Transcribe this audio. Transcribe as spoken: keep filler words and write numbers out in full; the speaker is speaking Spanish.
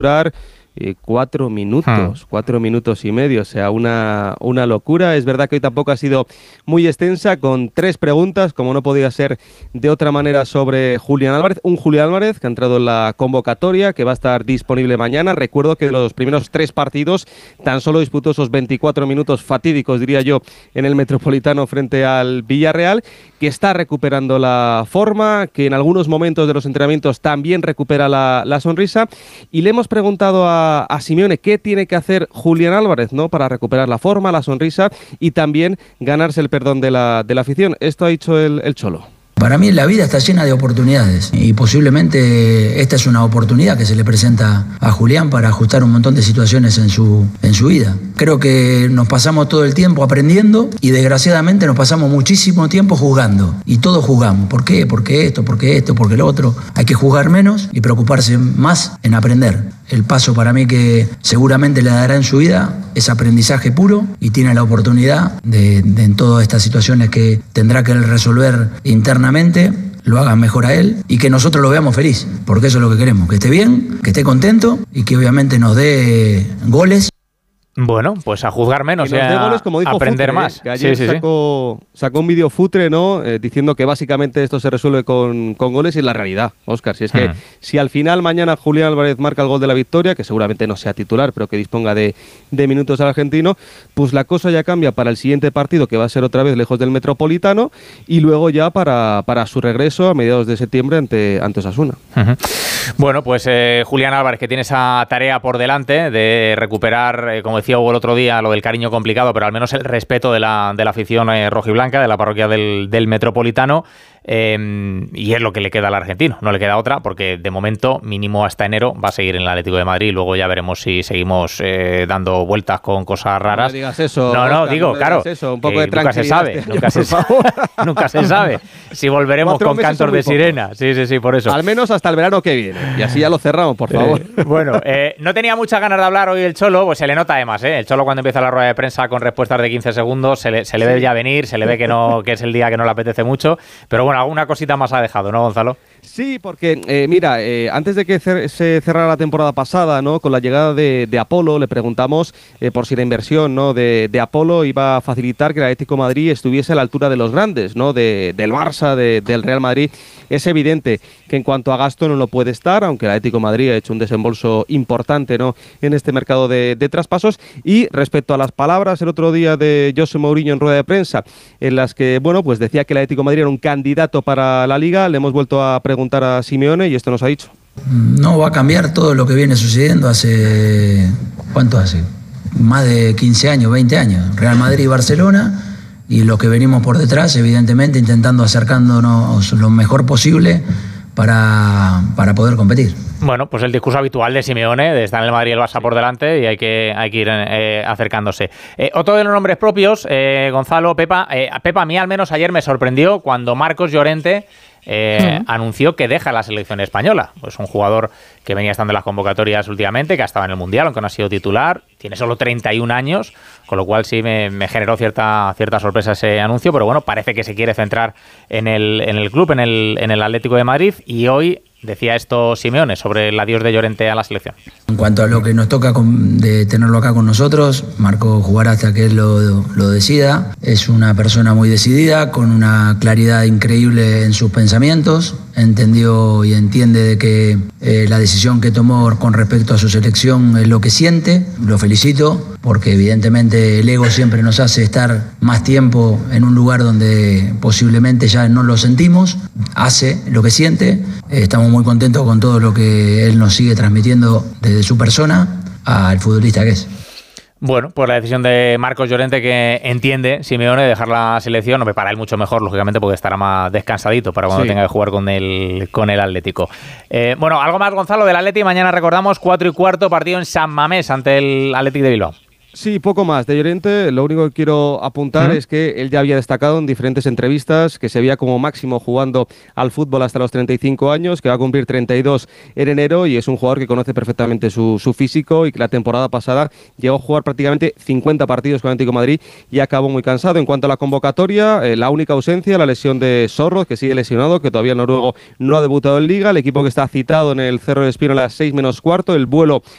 durar eh, cuatro minutos, hmm. cuatro minutos y medio, o sea, una, una locura. Es verdad que hoy tampoco ha sido muy extensa, con tres preguntas, como no podía ser de otra manera, sobre Julián Álvarez. Un Julián Álvarez que ha entrado en la convocatoria, que va a estar disponible mañana. Recuerdo que los primeros tres partidos tan solo disputó esos veinticuatro minutos fatídicos, diría yo, en el Metropolitano frente al Villarreal, que está recuperando la forma, que en algunos momentos de los entrenamientos también recupera la, la sonrisa. Y le hemos preguntado a a Simeone qué tiene que hacer Julián Álvarez, ¿no?, para recuperar la forma, la sonrisa y también ganarse el perdón de la, de la afición. Esto ha dicho el, el Cholo. Para mí la vida está llena de oportunidades y posiblemente esta es una oportunidad que se le presenta a Julián para ajustar un montón de situaciones en su, en su vida. Creo que nos pasamos todo el tiempo aprendiendo y desgraciadamente nos pasamos muchísimo tiempo juzgando, y todos juzgamos. ¿Por qué? Porque esto, porque esto, porque lo otro. Hay que juzgar menos y preocuparse más en aprender. El paso para mí que seguramente le dará en su vida es aprendizaje puro, y tiene la oportunidad de, de en todas estas situaciones que tendrá que resolver internamente, lo hagan mejor a él y que nosotros lo veamos feliz, porque eso es lo que queremos, que esté bien, que esté contento y que obviamente nos dé goles. Bueno, pues a juzgar menos y a goles, como dijo aprender Futre, más. ¿eh? Que ayer sí, sí, sacó, sí. sacó un vídeo Futre, ¿no?, eh, diciendo que básicamente esto se resuelve con, con goles, y es la realidad, Óscar. Si es que hmm. si al final mañana Julián Álvarez marca el gol de la victoria, que seguramente no sea titular, pero que disponga de, de minutos al argentino, pues la cosa ya cambia para el siguiente partido, que va a ser otra vez lejos del Metropolitano, y luego ya para, para su regreso a mediados de septiembre ante, ante Osasuna. Uh-huh. Bueno, pues eh, Julián Álvarez, que tiene esa tarea por delante de recuperar, eh, como decía Hugo el otro día, lo del cariño complicado, pero al menos el respeto de la, de la afición eh, rojiblanca, de la parroquia del, del Metropolitano, eh, y es lo que le queda al argentino, no le queda otra, porque de momento, mínimo hasta enero, va a seguir en el Atlético de Madrid. Luego ya veremos si seguimos eh, dando vueltas con cosas raras. No me digas eso. No, no, Oscar, digo, no claro, eso, un poco de nunca se sabe, este nunca, año, se sabe nunca se sabe si volveremos con cantos de sirena. Sí, sí, sí, por eso. Al menos hasta el verano que viene, y así ya lo cerramos, por favor. Eh, bueno, eh, no tenía muchas ganas de hablar hoy el Cholo, pues se le nota además, ¿eh? El Cholo, cuando empieza la rueda de prensa con respuestas de quince segundos, se le, se le ve ya venir, se le ve que no, que es el día que no le apetece mucho, pero bueno, alguna cosita más ha dejado, ¿no, Gonzalo? Sí, porque eh, mira, eh, antes de que cer- se cerrara la temporada pasada, ¿no?, con la llegada de, de Apolo, le preguntamos eh, por si la inversión, ¿no?, de, de Apolo iba a facilitar que el Atlético de Madrid estuviese a la altura de los grandes, ¿no?, de, del Barça, de, del Real Madrid. Es evidente que en cuanto a gasto no lo puede estar, aunque el Atlético de Madrid ha hecho un desembolso importante, ¿no?, en este mercado de, de traspasos. Y respecto a las palabras el otro día de José Mourinho en rueda de prensa, en las que, bueno, pues decía que el Atlético de Madrid era un candidato para la Liga, le hemos vuelto a preguntar a Simeone y esto nos ha dicho. No va a cambiar todo lo que viene sucediendo hace... ¿Cuánto hace? Más de quince años, veinte años. Real Madrid y Barcelona, y lo que venimos por detrás, evidentemente, intentando acercándonos lo mejor posible para, para poder competir. Bueno, pues el discurso habitual de Simeone, de estar en el Madrid y el Barça por delante, y hay que, hay que ir eh, acercándose. Eh, otro de los nombres propios, eh, Gonzalo, Pepa, eh, Pepa, a mí al menos ayer me sorprendió cuando Marcos Llorente eh, uh-huh. anunció que deja la selección española. Pues un jugador que venía estando en las convocatorias últimamente, que ha estado en el Mundial, aunque no ha sido titular, tiene solo treinta y un años, con lo cual sí me, me generó cierta, cierta sorpresa ese anuncio, pero bueno, parece que se quiere centrar en el, en el club, en el, en el Atlético de Madrid, y hoy decía esto Simeone sobre el adiós de Llorente a la selección. En cuanto a lo que nos toca con, de tenerlo acá con nosotros, Marco jugará hasta que él lo, lo decida. Es una persona muy decidida, con una claridad increíble en sus pensamientos. Entendió y entiende de que eh, la decisión que tomó con respecto a su selección es lo que siente. Lo felicito, porque evidentemente el ego siempre nos hace estar más tiempo en un lugar donde posiblemente ya no lo sentimos. Hace lo que siente. Eh, estamos muy contentos con todo lo que él nos sigue transmitiendo desde su persona al futbolista que es. Bueno, pues la decisión de Marcos Llorente, que entiende Simeone de dejar la selección, no, para él mucho mejor, lógicamente, porque estará más descansadito para cuando sí. tenga que jugar con el, con el Atlético. Eh, bueno, algo más, Gonzalo, del Atlético. Mañana recordamos cuatro y cuarto, partido en San Mamés ante el Atlético de Bilbao. Sí, poco más. De Llorente, lo único que quiero apuntar ¿Mm? es que él ya había destacado en diferentes entrevistas que se veía como máximo jugando al fútbol hasta los treinta y cinco años, que va a cumplir treinta y dos en enero, y es un jugador que conoce perfectamente su, su físico, y que la temporada pasada llegó a jugar prácticamente cincuenta partidos con el Atlético de Madrid y acabó muy cansado. En cuanto a la convocatoria, eh, la única ausencia, la lesión de Sorroz, que sigue lesionado, que todavía el noruego no ha debutado en Liga. El equipo que está citado en el Cerro de Espino a las seis menos cuarto, el vuelo